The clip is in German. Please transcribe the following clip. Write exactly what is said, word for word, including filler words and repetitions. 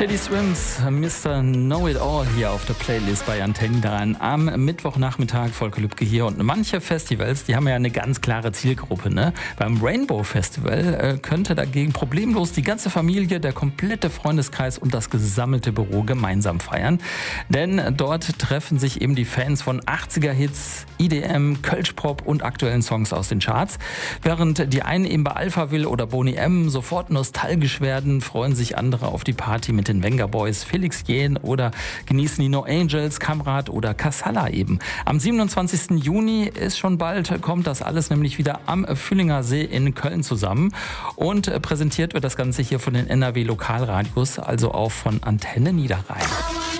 Teddy Swims, Mister Know-It-All hier auf der Playlist bei Antenne dran. Am Mittwochnachmittag, Volker Lübke hier, und manche Festivals, die haben ja eine ganz klare Zielgruppe. Ne? Beim Rainbow Festival äh, könnte dagegen problemlos die ganze Familie, der komplette Freundeskreis und das gesammelte Büro gemeinsam feiern. Denn dort treffen sich eben die Fans von achtziger-Hits, I D M, Kölschpop und aktuellen Songs aus den Charts. Während die einen eben bei Alphaville oder Boney M sofort nostalgisch werden, freuen sich andere auf die Party mit den Venga Boys, Felix Jähn oder genießen die No Angels, Kamrat oder Kassala eben. Am siebenundzwanzigsten Juni ist schon bald, kommt das alles nämlich wieder am Füllinger See in Köln zusammen. Und präsentiert wird das Ganze hier von den N R W Lokalradios, also auch von Antenne Niederrhein.